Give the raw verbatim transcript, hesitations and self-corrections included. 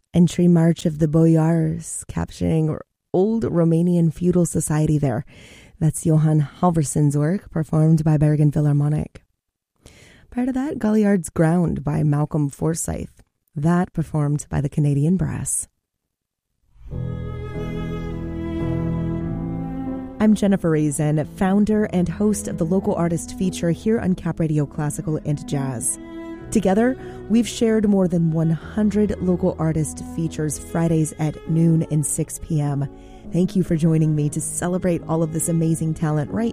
Entry March of the Boyars, capturing old Romanian feudal society there. That's Johann Halverson's work, performed by Bergen Philharmonic. Prior to that, Galliard's Ground by Malcolm Forsyth. That performed by the Canadian Brass. I'm Jennifer Raisin, founder and host of the Local Artist Feature here on Cap Radio Classical and Jazz. Together, we've shared more than one hundred local artist features Fridays at noon and six p.m. Thank you for joining me to celebrate all of this amazing talent right